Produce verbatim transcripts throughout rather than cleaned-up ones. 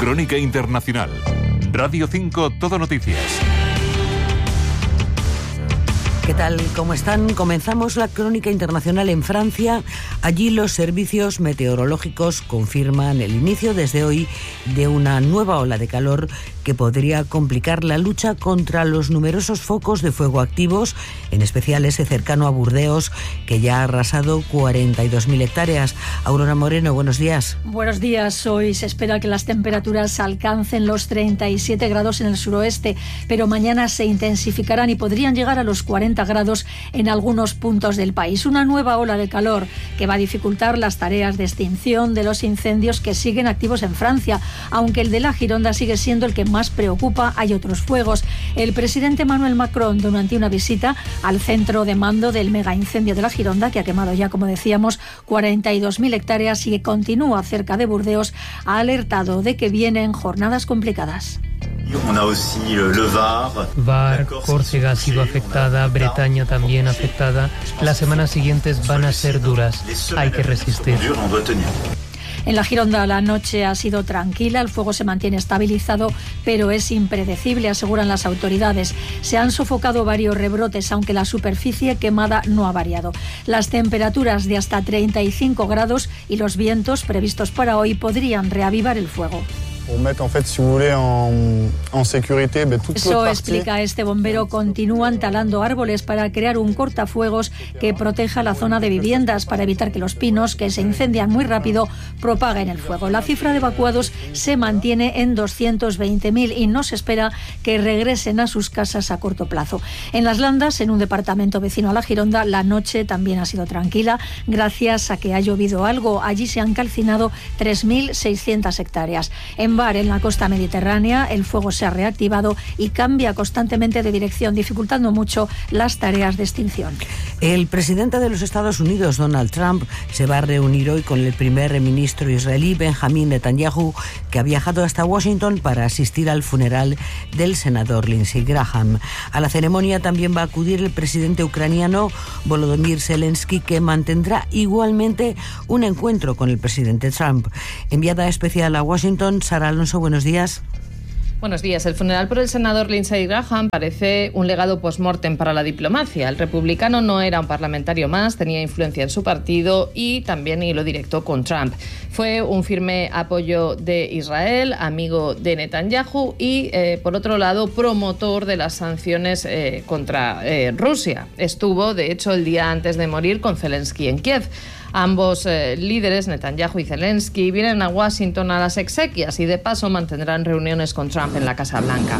Crónica Internacional. Radio cinco Todo Noticias. ¿Qué tal? ¿Cómo están? Comenzamos la crónica internacional en Francia. Allí los servicios meteorológicos confirman el inicio desde hoy de una nueva ola de calor que podría complicar la lucha contra los numerosos focos de fuego activos, en especial ese cercano a Burdeos, que ya ha arrasado cuarenta y dos mil hectáreas. Aurora Moreno, buenos días. Buenos días. Hoy se espera que las temperaturas alcancen los treinta y siete grados en el suroeste, pero mañana se intensificarán y podrían llegar a los cuarenta grados en algunos puntos del país. Una nueva ola de calor que va a dificultar las tareas de extinción de los incendios que siguen activos en Francia. Aunque el de la Gironda sigue siendo el que más preocupa, hay otros fuegos. El presidente Emmanuel Macron, durante una visita al centro de mando del mega incendio de la Gironda, que ha quemado ya, como decíamos, cuarenta y dos mil hectáreas y que continúa cerca de Burdeos, ha alertado de que vienen jornadas complicadas. Var, Córcega ha sido afectada, Bretaña también afectada. Las semanas siguientes van a ser duras. Hay que resistir. En la Gironda la noche ha sido tranquila, el fuego se mantiene estabilizado, pero es impredecible, aseguran las autoridades. Se han sofocado varios rebrotes, aunque la superficie quemada no ha variado. Las temperaturas de hasta treinta y cinco grados y los vientos previstos para hoy podrían reavivar el fuego. Eso explica este bombero. Continúan talando árboles para crear un cortafuegos que proteja la zona de viviendas para evitar que los pinos, que se incendian muy rápido, propaguen el fuego. La cifra de evacuados se mantiene en doscientos veinte mil y no se espera que regresen a sus casas a corto plazo. En Las Landas, en un departamento vecino a la Gironda, la noche también ha sido tranquila gracias a que ha llovido algo. Allí se han calcinado tres mil seiscientas hectáreas. En Var, en la costa mediterránea, el fuego se ha reactivado y cambia constantemente de dirección, dificultando mucho las tareas de extinción. El presidente de los Estados Unidos, Donald Trump, se va a reunir hoy con el primer ministro israelí, Benjamin Netanyahu, que ha viajado hasta Washington para asistir al funeral del senador Lindsey Graham. A la ceremonia también va a acudir el presidente ucraniano Volodymyr Zelensky, que mantendrá igualmente un encuentro con el presidente Trump. Enviada especial a Washington, Sara Alonso, buenos días. Buenos días. El funeral por el senador Lindsey Graham parece un legado post-mortem para la diplomacia. El republicano no era un parlamentario más, tenía influencia en su partido y también hilo directo con Trump. Fue un firme apoyo de Israel, amigo de Netanyahu y, eh, por otro lado, promotor de las sanciones eh, contra eh, Rusia. Estuvo, de hecho, el día antes de morir con Zelensky en Kiev. Ambos eh, líderes, Netanyahu y Zelensky, vienen a Washington a las exequias y de paso mantendrán reuniones con Trump en la Casa Blanca.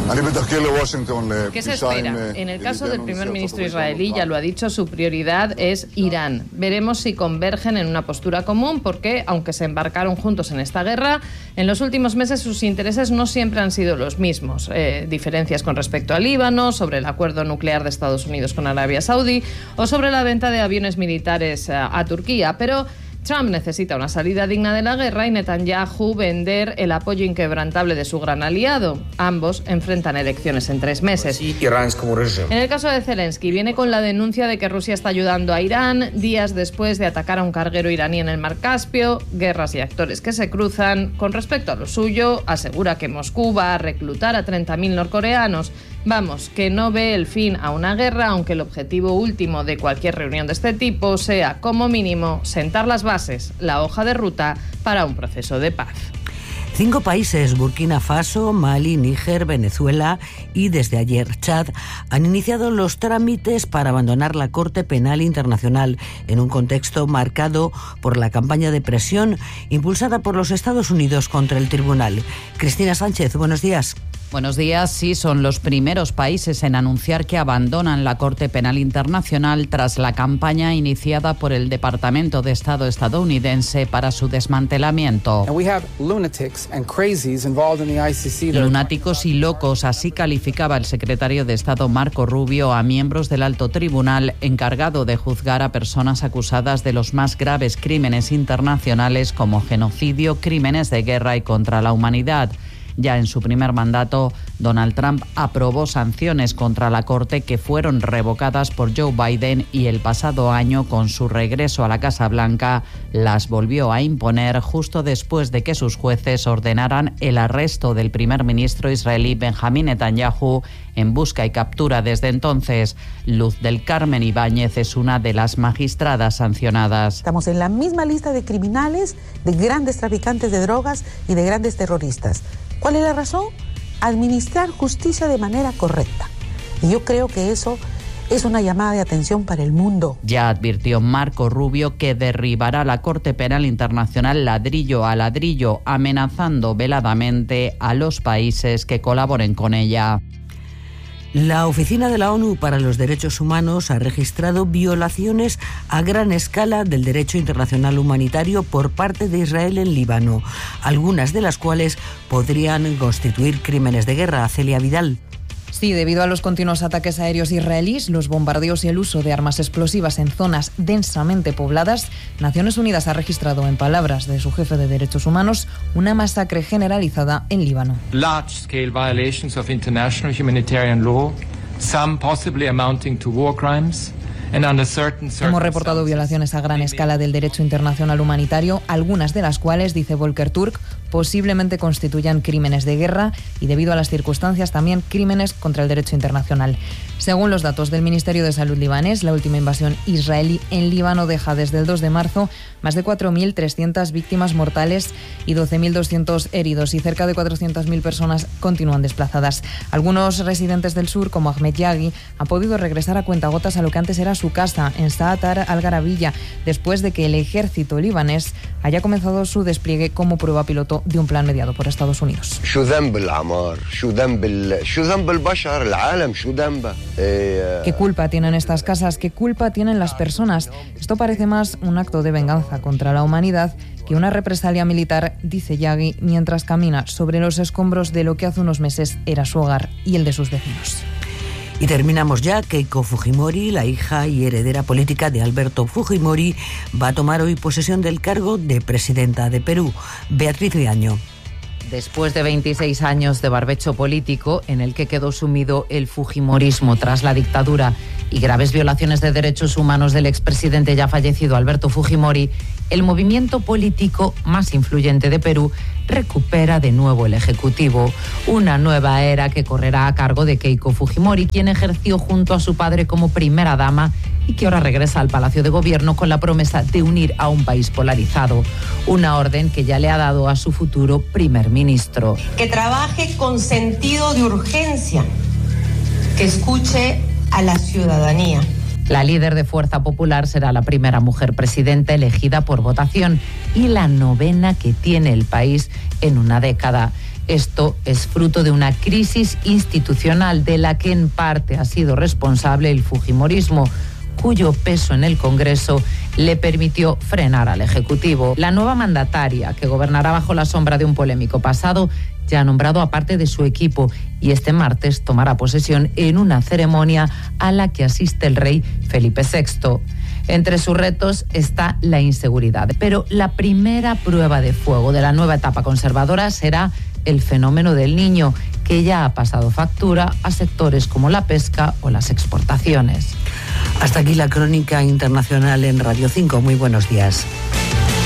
¿Qué se espera? En el caso del primer ministro israelí, ya lo ha dicho, su prioridad es Irán. Veremos si convergen en una postura común porque, aunque se embarcaron juntos en esta guerra, en los últimos meses sus intereses no siempre han sido los mismos. Eh, diferencias con respecto al Líbano, sobre el acuerdo nuclear de Estados Unidos con Arabia Saudí o sobre la venta de aviones militares a, a Turquía. Pero Trump necesita una salida digna de la guerra y Netanyahu vender el apoyo inquebrantable de su gran aliado. Ambos enfrentan elecciones en tres meses. En el caso de Zelensky, viene con la denuncia de que Rusia está ayudando a Irán días después de atacar a un carguero iraní en el Mar Caspio. Guerras y actores que se cruzan. Con respecto a lo suyo, asegura que Moscú va a reclutar a treinta mil norcoreanos. Vamos, que no ve el fin a una guerra, aunque el objetivo último de cualquier reunión de este tipo sea, como mínimo, sentar las bases, la hoja de ruta para un proceso de paz. Cinco países, Burkina Faso, Mali, Níger, Venezuela y desde ayer Chad, han iniciado los trámites para abandonar la Corte Penal Internacional en un contexto marcado por la campaña de presión impulsada por los Estados Unidos contra el tribunal. Cristina Sánchez, buenos días. Buenos días. Sí, son los primeros países en anunciar que abandonan la Corte Penal Internacional tras la campaña iniciada por el Departamento de Estado estadounidense para su desmantelamiento. Lunáticos y locos, así calificaba el secretario de Estado Marco Rubio a miembros del alto tribunal encargado de juzgar a personas acusadas de los más graves crímenes internacionales como genocidio, crímenes de guerra y contra la humanidad. Ya en su primer mandato, Donald Trump aprobó sanciones contra la Corte que fueron revocadas por Joe Biden y el pasado año, con su regreso a la Casa Blanca, las volvió a imponer justo después de que sus jueces ordenaran el arresto del primer ministro israelí Benjamín Netanyahu en busca y captura. Desde entonces, Luz del Carmen Ibáñez es una de las magistradas sancionadas. Estamos en la misma lista de criminales, de grandes traficantes de drogas y de grandes terroristas. ¿Cuál es la razón? Administrar justicia de manera correcta. Y yo creo que eso es una llamada de atención para el mundo. Ya advirtió Marco Rubio que derribará la Corte Penal Internacional ladrillo a ladrillo, amenazando veladamente a los países que colaboren con ella. La Oficina de la ONU para los Derechos Humanos ha registrado violaciones a gran escala del derecho internacional humanitario por parte de Israel en Líbano, algunas de las cuales podrían constituir crímenes de guerra. Celia Vidal. Sí, debido a los continuos ataques aéreos israelíes, los bombardeos y el uso de armas explosivas en zonas densamente pobladas, Naciones Unidas ha registrado, en palabras de su jefe de Derechos Humanos, una masacre generalizada en Líbano. Large-scale violations of international humanitarian law, some possibly amounting to war crimes. Hemos reportado violaciones a gran escala del derecho internacional humanitario, algunas de las cuales, dice Volker Turk, posiblemente constituyan crímenes de guerra y, debido a las circunstancias, también crímenes contra el derecho internacional. Según los datos del Ministerio de Salud libanés, la última invasión israelí en Líbano deja desde el dos de marzo más de cuatro mil trescientas víctimas mortales y doce mil doscientos heridos, y cerca de cuatrocientas mil personas continúan desplazadas. Algunos residentes del sur, como Ahmed Yaghi, han podido regresar a cuentagotas a lo que antes era su casa, en Saatar al-Garabilla, después de que el ejército libanés haya comenzado su despliegue como prueba piloto de un plan mediado por Estados Unidos. ¿Qué culpa tienen estas casas? ¿Qué culpa tienen las personas? Esto parece más un acto de venganza contra la humanidad que una represalia militar, dice Yaghi, mientras camina sobre los escombros de lo que hace unos meses era su hogar y el de sus vecinos. Y terminamos ya. Keiko Fujimori, la hija y heredera política de Alberto Fujimori, va a tomar hoy posesión del cargo de presidenta de Perú. Beatriz Riaño. Después de veintiséis años de barbecho político en el que quedó sumido el fujimorismo tras la dictadura y graves violaciones de derechos humanos del expresidente ya fallecido Alberto Fujimori, el movimiento político más influyente de Perú recupera de nuevo el Ejecutivo. Una nueva era que correrá a cargo de Keiko Fujimori, quien ejerció junto a su padre como primera dama y que ahora regresa al Palacio de Gobierno con la promesa de unir a un país polarizado. Una orden que ya le ha dado a su futuro primer ministro. Que trabaje con sentido de urgencia, que escuche a la ciudadanía. La líder de Fuerza Popular será la primera mujer presidenta elegida por votación y la novena que tiene el país en una década. Esto es fruto de una crisis institucional de la que en parte ha sido responsable el fujimorismo, cuyo peso en el Congreso le permitió frenar al Ejecutivo. La nueva mandataria, que gobernará bajo la sombra de un polémico pasado, ya ha nombrado a parte de su equipo y este martes tomará posesión en una ceremonia a la que asiste el rey Felipe sexto. Entre sus retos está la inseguridad, pero la primera prueba de fuego de la nueva etapa conservadora será el fenómeno del Niño, que ya ha pasado factura a sectores como la pesca o las exportaciones. Hasta aquí la crónica internacional en Radio cinco. Muy buenos días.